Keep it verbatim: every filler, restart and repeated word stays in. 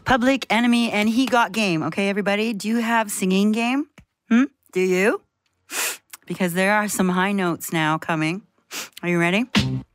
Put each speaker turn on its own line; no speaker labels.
Public Enemy and He Got Game. Okay, everybody, do you have singing game? Hmm? Do you? Because there are some high notes now coming. Are you ready?